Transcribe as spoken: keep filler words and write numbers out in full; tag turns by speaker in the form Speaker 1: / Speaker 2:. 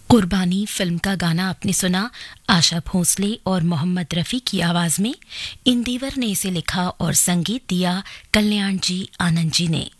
Speaker 1: कुर्बानी फिल्म का गाना आपने सुना आशा भोसले और मोहम्मद रफ़ी की आवाज में। इंदिवर ने इसे लिखा और संगीत दिया कल्याण जी आनंद जी ने।